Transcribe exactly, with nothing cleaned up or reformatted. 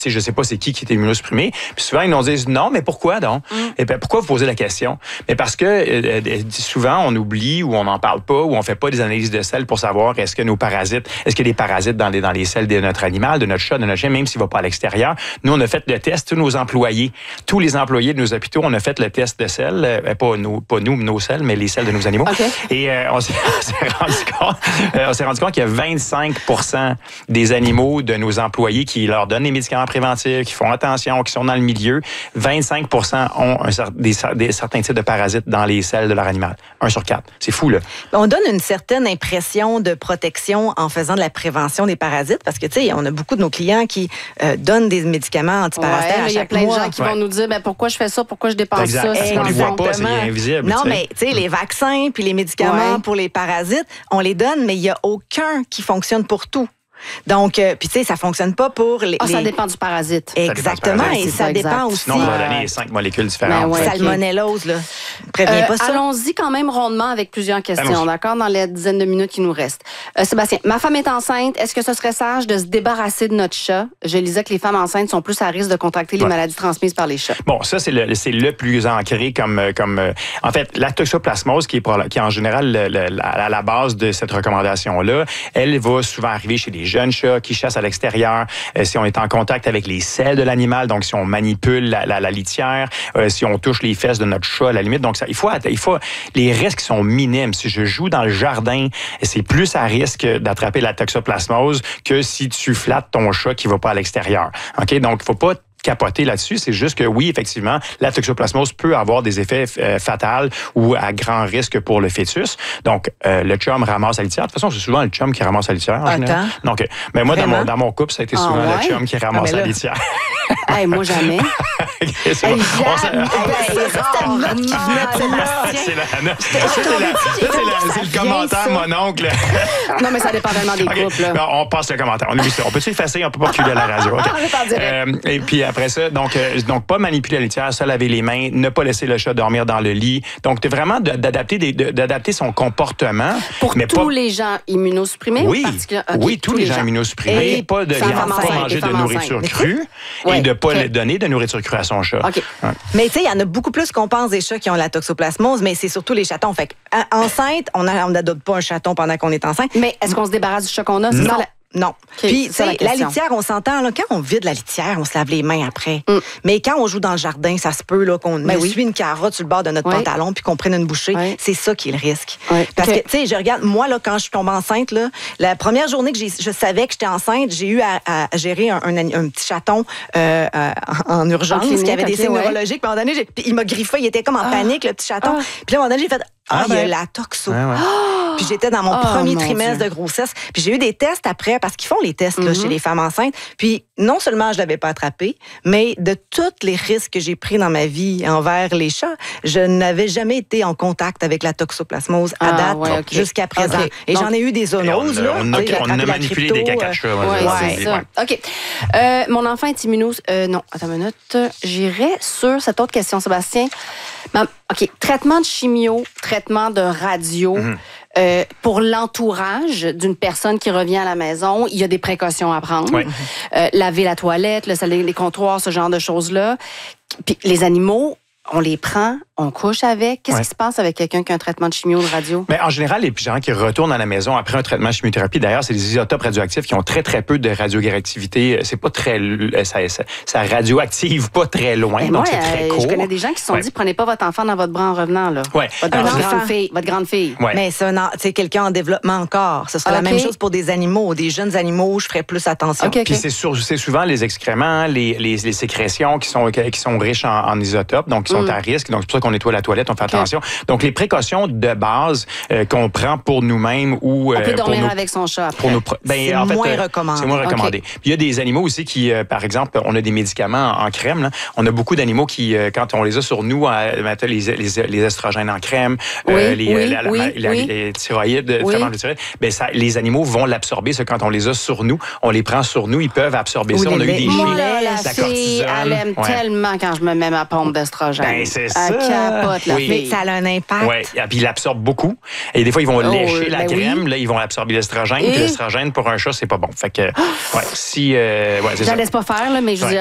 sais, je sais pas c'est qui qui est immunosupprimé. Puis souvent, ils nous disent non, mais pourquoi donc? Mm. Et ben, pourquoi vous posez la question? Mais parce que euh, souvent, on oublie ou on n'en parle pas ou on fait pas des analyses de selles pour savoir est-ce que nos parasites, est-ce qu'il y a des parasites dans les, dans les selles de notre animal, de notre chat, de notre chien, même s'il va pas à l'extérieur. Nous, on a fait le test, tous nos employés, tous les employés de nos hôpitaux, on a fait le test de selles, euh, pas, nos, pas nous, nos selles, mais les selles de nos animaux. Okay. Et euh, on s'est rendu compte, euh, on s'est rendu compte qu'il y a vingt-cinq pour cent des animaux de nos employés qui leur donnent des médicaments préventifs, qui font attention, qui sont dans le milieu, vingt-cinq pour cent ont un, des, des, certains types de parasites dans les selles de leur animal. Un sur quatre. C'est fou, là. On donne une certaine impression de protection en faisant de la prévention des parasites parce que, tu sais, on a beaucoup de nos clients qui euh, donnent des médicaments antiparasitaires ouais, à chaque mois. Il y a plein mois. de gens qui ouais. vont nous dire ben, pourquoi je fais ça, pourquoi je dépense exact. ça. On les voit pas, c'est invisible. Non, mais, tu sais, les vaccins puis les médicaments ouais. pour les parasites, on les donne, mais il n'y a aucun qui fonctionne pour tout. Donc, euh, puis tu sais, ça fonctionne pas pour les... Ah, les... ça dépend du parasite. Exactement, et ça ça dépend aussi... Sinon, on va donner cinq molécules différentes. Ben ouais, salmonellose, là. Préviens euh, pas ça. Allons-y quand même rondement avec plusieurs questions, d'accord, dans les dizaines de minutes qui nous restent. Euh, Sébastien, ma femme est enceinte. Est-ce que ce serait sage de se débarrasser de notre chat? Je lisais que les femmes enceintes sont plus à risque de contracter les ouais. maladies transmises par les chats. Bon, ça, c'est le, c'est le plus ancré comme... comme euh, en fait, la toxoplasmose, qui est, pour, qui est en général le, le, la, à la base de cette recommandation-là, elle va souvent arriver chez les jeunes chats qui chassent à l'extérieur, euh, si on est en contact avec les selles de l'animal, donc si on manipule la, la, la litière, euh, si on touche les fesses de notre chat à la limite. Donc, ça, il faut, il faut, les risques sont minimes. Si je joue dans le jardin, c'est plus à risque d'attraper la toxoplasmose que si tu flattes ton chat qui va pas à l'extérieur. OK? Donc, il faut pas capoter là-dessus, c'est juste que oui, effectivement, la toxoplasmose peut avoir des effets euh, fatals ou à grand risque pour le fœtus. Donc, euh, le chum ramasse la litière. De toute façon, c'est souvent le chum qui ramasse la litière. En général. Donc, mais moi, dans mon, dans mon couple, ça a été souvent ah, ouais? le chum qui ramasse ah, la litière. Hey, moi, jamais. Okay, c'est, hey, bon. jamais. C'est la c'est le commentaire, mon oncle. Non, mais ça dépend vraiment des okay. couples. Non, on passe le commentaire. On, on peut-tu effacer? On peut pas reculer à la radio. Okay. euh, et puis après ça, donc, euh, donc pas manipuler la litière, se laver les mains, ne pas laisser le chat dormir dans le lit. Donc, c'est vraiment de, d'adapter, des, de, d'adapter son comportement. Pour mais tous pas... les gens immunosupprimés? Oui, okay, oui tous, tous les gens, gens immunosupprimés. Et pas de pas manger de nourriture crue ouais. et de ne pas okay. donner de nourriture crue à son chat. Okay. Ouais. Mais tu sais, il y en a beaucoup plus qu'on pense des chats qui ont la toxoplasmose, mais c'est surtout les chatons. Fait enceinte, on n'adopte pas un chaton pendant qu'on est enceinte. Mais est-ce qu'on se débarrasse du chat qu'on a? C'est non. Ça, la... Non. Okay, puis, tu sais, la, la litière, on s'entend, là, quand on vide la litière, on se lave les mains après. Mm. Mais quand on joue dans le jardin, ça se peut là, qu'on ben essuie oui. une carotte sur le bord de notre oui. pantalon puis qu'on prenne une bouchée. Oui. C'est ça qui est le risque. Oui. Parce okay. que, tu sais, je regarde, moi, là, quand je tombe enceinte, là, la première journée que j'ai, je savais que j'étais enceinte, j'ai eu à, à gérer un, un, un petit chaton euh, euh, en urgence clinique, qui avait des okay, signes ouais. neurologiques. Puis, à un moment donné, j'ai, il m'a griffé, il était comme en ah. panique, le petit chaton. Ah. Puis, à un moment donné, j'ai fait Ah, ah ben. il y a la toxo. Ouais, ouais. Oh! Puis j'étais dans mon oh, premier mon trimestre Dieu. de grossesse. Puis j'ai eu des tests après, parce qu'ils font les tests là, mm-hmm. chez les femmes enceintes. Puis non seulement je ne l'avais pas attrapé, mais de tous les risques que j'ai pris dans ma vie envers les chats, je n'avais jamais été en contact avec la toxoplasmose à ah, date ouais, okay. jusqu'à présent. Okay. Et donc, j'en ai eu des zoonoses. On, là, on, a, on a manipulé crypto, des caca de chat. Ouais, ouais, ouais, c'est ça. Ouais. OK. Euh, mon enfant est immunos... Euh, non, attends une minute. J'irai sur cette autre question, Sébastien. OK. Traitement de chimio, traitement de radio. Mm-hmm. Euh, pour l'entourage d'une personne qui revient à la maison, il y a des précautions à prendre. Oui. Euh, laver la toilette, le, les comptoirs, ce genre de choses-là. Puis les animaux, on les prend, on couche avec. Qu'est-ce ouais. qui se passe avec quelqu'un qui a un traitement de chimio de radio? Mais en général, les gens qui retournent à la maison après un traitement de chimiothérapie, d'ailleurs, c'est des isotopes radioactifs qui ont très, très peu de radioactivité. C'est pas très... Ça, ça, ça radioactive pas très loin, donc moi, c'est très court. Je connais des gens qui se sont ouais. dit, prenez pas votre enfant dans votre bras en revenant, là. Ouais. Votre, Alors, grande enfant. Fille, votre grande fille. Ouais. Mais c'est, un, c'est quelqu'un en développement encore. Ce sera okay. la même chose pour des animaux. Des jeunes animaux, je ferais plus attention. Okay, okay. Puis c'est, sur, c'est souvent les excréments, les, les, les sécrétions qui sont, qui sont riches en, en isotopes, donc qui sont mm. à risque. Donc, c'est pour ça qu'on nettoie la toilette, on fait okay. attention. Donc, les précautions de base euh, qu'on prend pour nous-mêmes ou... Euh, on peut dormir pour nos, avec son chat après. Pour nos, ben, c'est, en fait, moins euh, recommandé. c'est moins recommandé. Okay. Puis, il y a des animaux aussi qui, euh, par exemple, on a des médicaments en, en crème. Là. On a beaucoup d'animaux qui, euh, quand on les a sur nous, euh, les, les, les estrogènes en crème, oui, euh, les, oui, la, la, oui, la, oui. les thyroïdes, oui. le thyroïde, ben, ça, les animaux vont l'absorber. Ça, quand on les a sur nous, on les prend sur nous, ils peuvent absorber oui, ça. On a eu des Moi, chiens, là, la la fille, elle aime ouais. tellement quand je me mets ma pompe d'estrogène. Ben, c'est ça. OK, capote, la oui. Mais ça a un impact. Oui, et puis il absorbe beaucoup. Et des fois, ils vont oh, lécher la ben crème, oui. là, ils vont absorber l'estrogène. Et... Puis l'estrogène, pour un chat, c'est pas bon. Fait que, ouais, si... Euh, ouais, c'est je la laisse pas faire, là, mais je ouais.